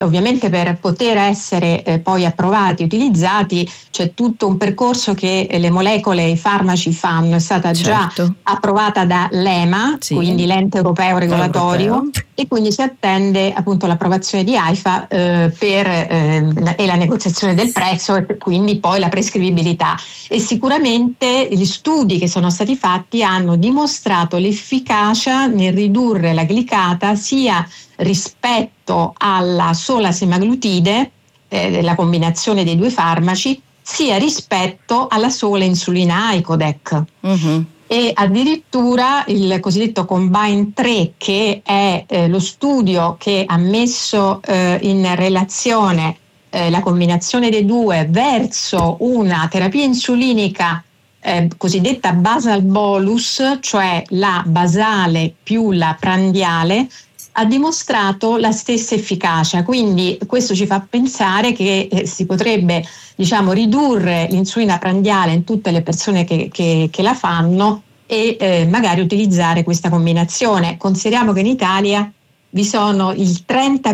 ovviamente per poter essere poi approvati e utilizzati c'è tutto un percorso che le molecole e i farmaci fanno. È stata già approvata da l'EMA, quindi l'ente europeo regolatorio, e quindi si attende appunto l'approvazione di AIFA e la negoziazione del prezzo e quindi poi la prescrivibilità. E sicuramente gli studi che sono stati fatti hanno dimostrato l'efficacia nel ridurre la glicata sia rispetto alla sola semaglutide, la combinazione dei due farmaci, sia rispetto alla sola insulina Icodec. E addirittura il cosiddetto Combine 3, che è lo studio che ha messo in relazione la combinazione dei due verso una terapia insulinica cosiddetta basal bolus, cioè la basale più la prandiale, ha dimostrato la stessa efficacia. Quindi questo ci fa pensare che si potrebbe, ridurre l'insulina prandiale in tutte le persone che la fanno e magari utilizzare questa combinazione. Consideriamo che in Italia vi sono il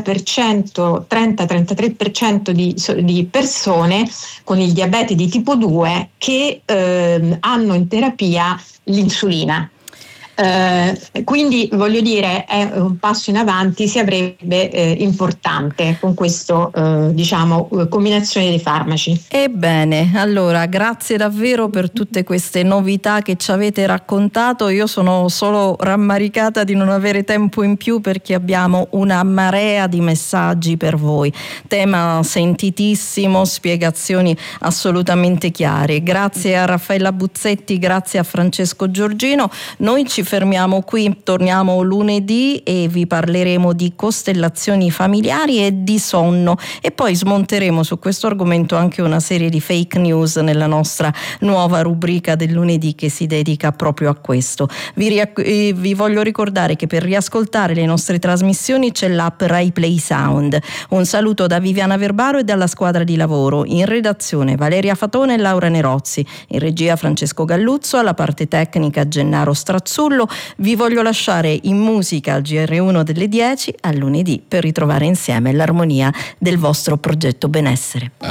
30-33% di persone con il diabete di tipo 2 che hanno in terapia l'insulina. Quindi voglio dire, è un passo in avanti, si avrebbe importante con questo combinazione dei farmaci. Ebbene, allora grazie davvero per tutte queste novità che ci avete raccontato. Io sono solo rammaricata di non avere tempo in più perché abbiamo una marea di messaggi per voi. Tema sentitissimo, spiegazioni assolutamente chiare. Grazie a Raffaella Buzzetti, grazie a Francesco Giorgino. Noi ci fermiamo qui, torniamo lunedì e vi parleremo di costellazioni familiari e di sonno, e poi smonteremo su questo argomento anche una serie di fake news nella nostra nuova rubrica del lunedì che si dedica proprio a questo. Vi voglio ricordare che per riascoltare le nostre trasmissioni c'è l'app Rai Play Sound. Un saluto da Viviana Verbaro e dalla squadra di lavoro. In redazione Valeria Fatone e Laura Nerozzi, in regia Francesco Galluzzo, alla parte tecnica Gennaro Strazzullo. Vi voglio lasciare in musica al GR1 delle 10 a lunedì per ritrovare insieme l'armonia del vostro progetto benessere.